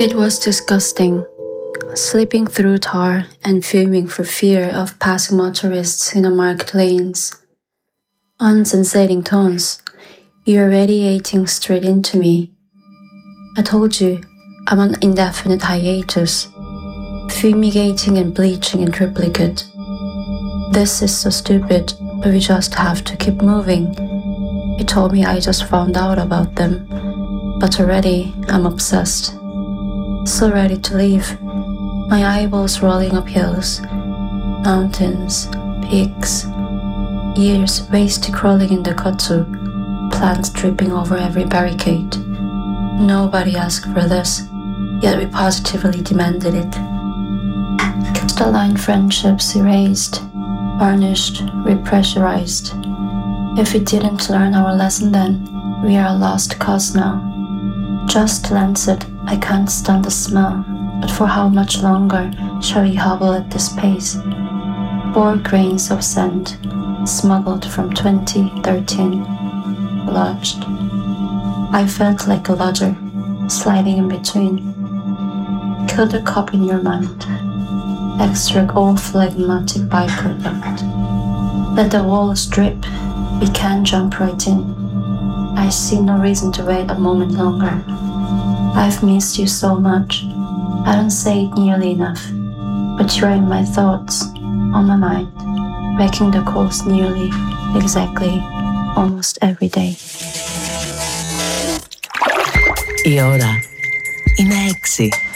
It was disgusting, slipping through tar and fuming for fear of passing motorists in unmarked lanes. Unsensating tones, you're radiating straight into me. I told you, I'm on indefinite hiatus, fumigating and bleaching in triplicate. This is so stupid, but we just have to keep moving. You told me I just found out about them, but already I'm obsessed. So ready to leave, my eyeballs rolling up hills, mountains, peaks, years wasted crawling in the kotsu, plants dripping over every barricade. Nobody asked for this, yet we positively demanded it. Crystalline friendships erased, varnished, repressurized. If we didn't learn our lesson then, we are a lost cause now. Just Lancet, I can't stand the smell, but for how much longer shall we hobble at this pace? 4 grains of sand, smuggled from 2013, lodged. I felt like a lodger, sliding in between. Kill the cop in your mind. Extract all phlegmatic byproduct. Let the walls drip, we can jump right in. I see no reason to wait a moment longer. I've missed you so much. I don't say it nearly enough, but you're in my thoughts, on my mind, wrecking the course nearly, exactly, almost every day. Η ώρα είναι 6.